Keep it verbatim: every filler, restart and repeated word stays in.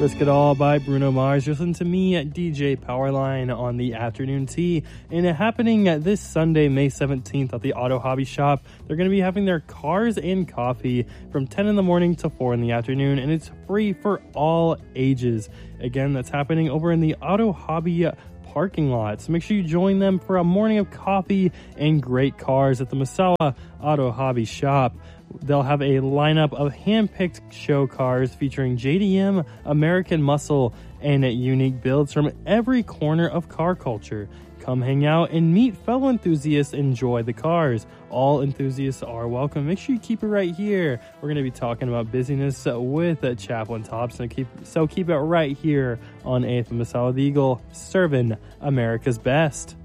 Risk It All by Bruno Mars. You're listening to me at D J Powerline on the Afternoon Tea. And it happening this Sunday, May seventeenth at the Auto Hobby Shop. They're going to be having their cars and coffee from ten in the morning to four in the afternoon. And it's free for all ages. Again, that's happening over in the Auto Hobby parking lot. So make sure you join them for a morning of coffee and great cars at the Misawa Auto Hobby Shop. They'll have a lineup of hand-picked show cars featuring J D M, American Muscle, and unique builds from every corner of car culture. Come hang out and meet fellow enthusiasts and enjoy the cars. All enthusiasts are welcome. Make sure you keep it right here. We're going to be talking about busyness with Chaplain Thompson. Keep, so keep it right here on A F M Misawa the Eagle, serving America's best.